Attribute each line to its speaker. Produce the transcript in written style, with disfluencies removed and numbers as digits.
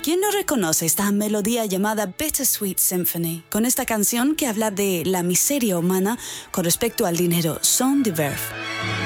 Speaker 1: ¿Quién no reconoce esta melodía llamada Bittersweet Symphony? Con esta canción que habla de la miseria humana con respecto al dinero, Son de Verve.